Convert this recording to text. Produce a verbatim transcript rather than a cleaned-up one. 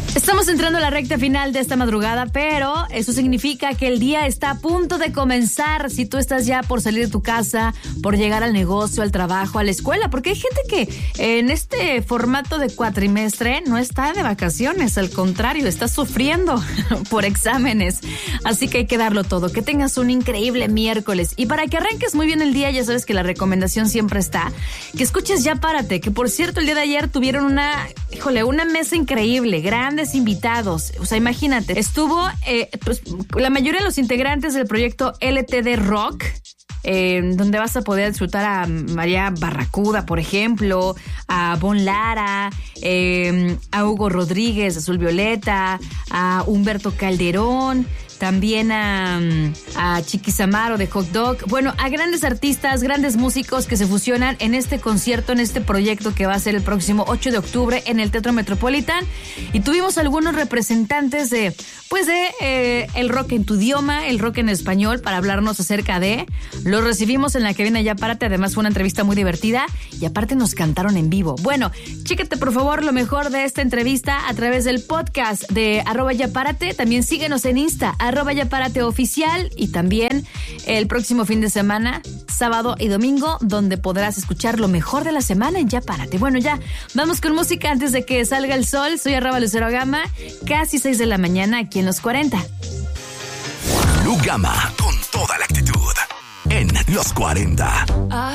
Estamos entrando a la recta final de esta madrugada, pero eso significa que el día está a punto de comenzar. Si tú estás ya por salir de tu casa, por llegar al negocio, al trabajo, a la escuela, porque hay gente que en este formato de cuatrimestre no está de vacaciones, al contrario, está sufriendo por exámenes. Así que hay que darlo todo. Que tengas un increíble miércoles. Y para que arranques muy bien el día, ya sabes que la recomendación siempre está, que escuches Ya Párate, que por cierto el día de ayer tuvieron una, híjole, una mesa increíble, grandes invitados. O sea, imagínate, estuvo eh, pues, la mayoría de los integrantes del proyecto L T D Rock, eh, donde vas a poder disfrutar a María Barracuda, por ejemplo, a Bon Lara, eh, a Hugo Rodríguez, Azul Violeta, a Humberto Calderón, también a, a Chiquis Amaro de Hot Dog. Bueno, a grandes artistas, grandes músicos que se fusionan en este concierto, en este proyecto que va a ser el próximo ocho de octubre en el Teatro Metropolitan. Y tuvimos algunos representantes de, pues de eh, el rock en tu idioma, el rock en español, para hablarnos acerca de. Los recibimos en la que viene Ya Párate. Además fue una entrevista muy divertida y aparte nos cantaron en vivo. Bueno, chécate por favor lo mejor de esta entrevista a través del podcast de arroba Ya Párate. También síguenos en Insta, arroba Ya Párate oficial, y también el próximo fin de semana, sábado y domingo, donde podrás escuchar lo mejor de la semana en Ya Párate. Bueno, ya, vamos con música antes de que salga el sol. Soy arroba Lucero Gama, casi seis de la mañana aquí en Los cuarenta. Lu Gama, con toda la actitud, en Los cuarenta.